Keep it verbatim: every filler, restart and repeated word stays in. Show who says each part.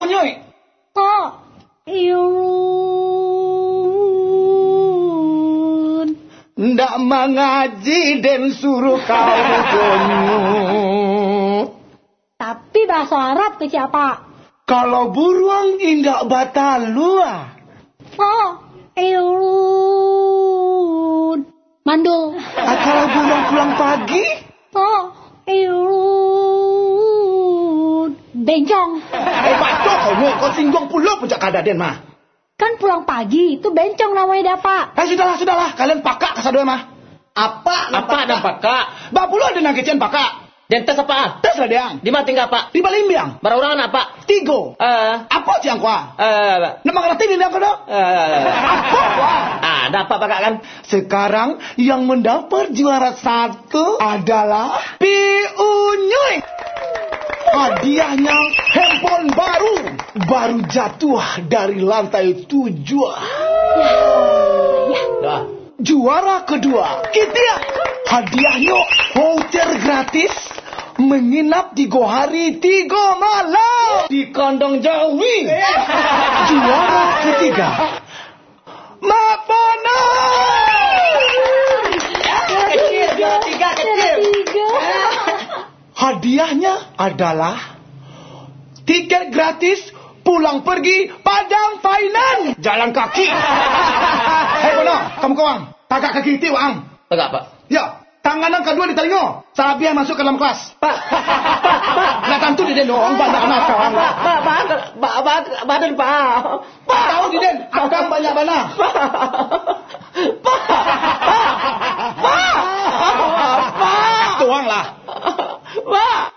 Speaker 1: Nyoy.
Speaker 2: Pak Irun.
Speaker 1: Ndak mengaji dan suruh kau bunyi.
Speaker 2: Tapi bahasa Arab ke siapa?
Speaker 1: Kalau buruang indak batalua.
Speaker 2: Pak Irun. Mandul.
Speaker 1: Ah, kalau buruang pulang pagi?
Speaker 2: Pak Irun. Bencong.
Speaker 1: Eh, batok kau nu, kau singgung pula pejak kadaden mah.
Speaker 2: Kan pulang pagi, itu bencong namanya Dapa.
Speaker 1: Eh, sudahlah, sudahlah. Kalian pakak kesadua mah. Apa?
Speaker 3: Apa dan pakak?
Speaker 1: Bah pula ada nangkecian pakak.
Speaker 3: Dan tes apa?
Speaker 1: Tes lah diang.
Speaker 3: Di mana tinggal pak?
Speaker 1: Di Balimbiang.
Speaker 3: Berurangan apa?
Speaker 1: Tigo.
Speaker 3: Eh,
Speaker 1: Apa ciang kuah?
Speaker 3: eh,
Speaker 1: Nama ngerti di kau dah?
Speaker 3: eh,
Speaker 1: Apa kuah?
Speaker 3: ah, ada apa pakak kan?
Speaker 1: Sekarang yang mendapat juara satu adalah Piunyuy. Hadiahnya handphone baru. Baru jatuh dari lantai tujuh.
Speaker 3: Dah.
Speaker 1: Juara kedua, kita hadiahnya voucher gratis menginap tiga hari tiga malam
Speaker 3: Di kandang Jawi.
Speaker 1: Juara ketiga, Mapana.
Speaker 3: Kecil, juara tiga kecil.
Speaker 2: Tiga.
Speaker 1: Hadiahnya adalah tiket gratis pulang pergi Padang Painan jalan kaki. Hei Bono, kamu kawang, tagak kaki itu ang.
Speaker 3: Tegak pak.
Speaker 1: Ya, tangan yang kedua di telinga. Sabi yang masuk ke dalam kelas.
Speaker 3: Pak, pak, pak.
Speaker 1: Nah tentu di den doang banyak anak kawang.
Speaker 3: Pak, pak, pak, pak, badan pak.
Speaker 1: Pak tahu di den, akang banyak bana.
Speaker 3: Pak, pak, pak, pak, pak.
Speaker 1: Tuang lah.
Speaker 3: Pak.